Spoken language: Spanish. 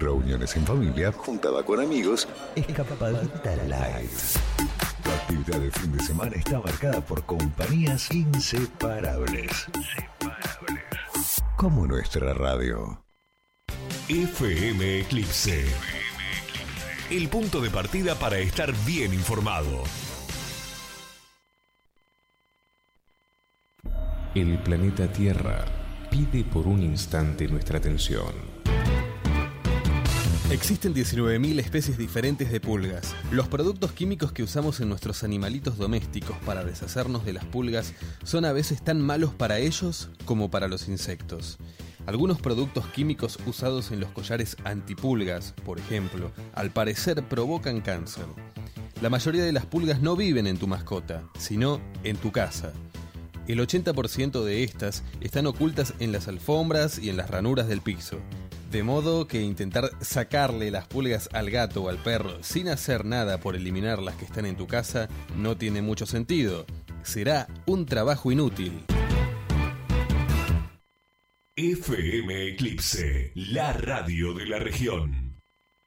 reuniones en familia, juntada con amigos, escapadita light. Tu actividad de fin de semana está marcada por compañías inseparables. Como nuestra radio. FM Eclipse. El punto de partida para estar bien informado. El planeta Tierra pide por un instante nuestra atención. Existen 19.000 especies diferentes de pulgas. Los productos químicos que usamos en nuestros animalitos domésticos para deshacernos de las pulgas son a veces tan malos para ellos como para los insectos. Algunos productos químicos usados en los collares antipulgas, por ejemplo, al parecer provocan cáncer. La mayoría de las pulgas no viven en tu mascota, sino en tu casa. El 80% de estas están ocultas en las alfombras y en las ranuras del piso. De modo que intentar sacarle las pulgas al gato o al perro sin hacer nada por eliminar las que están en tu casa no tiene mucho sentido. Será un trabajo inútil. FM Eclipse, la radio de la región.